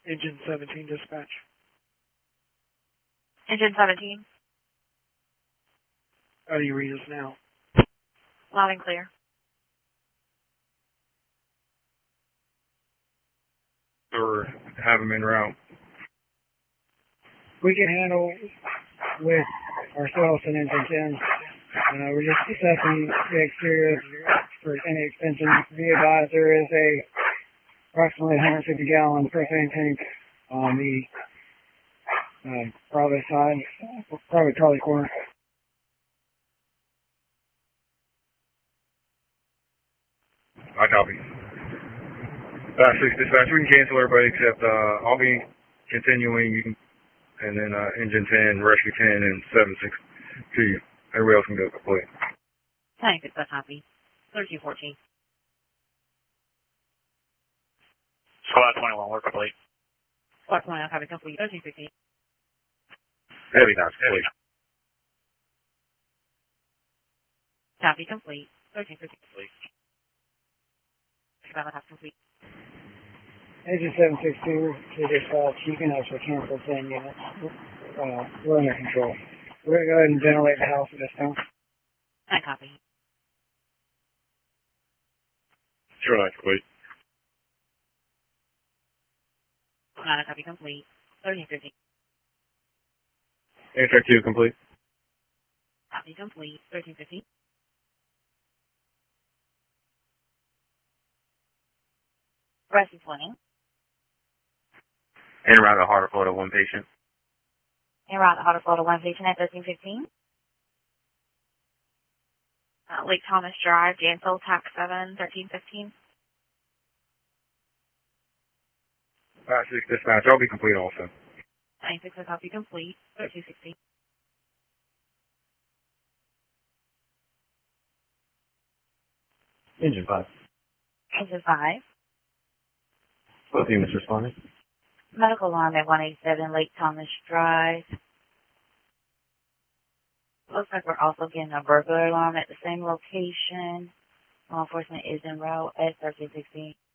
Engine 17 dispatch. Engine 17. How do you read us now? Loud and clear. Or have them en route. We can handle with ourselves and Engine 10. We're just assessing the exterior for any extension. Be advised there is a approximately 150-gallon propane tank on the private side, private trolley corner. I copy. 6 dispatch, we can cancel everybody except I'll be continuing, and then Engine 10, Rescue 10, and 762. Everybody else can go complete. 96, that's copy. 1314. Squad 21, we're complete. Squad 21, copy complete. 1315. Heavy, not complete. Copy complete. 1315. Complete. Squad half complete. Engine 762 to dispatch, you can actually cancel 10 units. We're under control. We're going to go ahead and ventilate the house at this time. I copy. Sure, not complete. Not a copy complete. 1315. Amtrak 2 complete. Copy complete. 1315. Rescue 20. En route to Harder Florida, 1 patient. En route to Harder Florida, 1 patient at 1315. Lake Thomas Drive, Jansel, TAC 7, 1315. 6 dispatch, I'll be complete also. 96, a copy complete. 1316. Engine 5. Engine 5. Both units responding. Medical alarm at 187 Lake Thomas Drive. Looks like we're also getting a burglar alarm at the same location. Law enforcement is en route at 1316.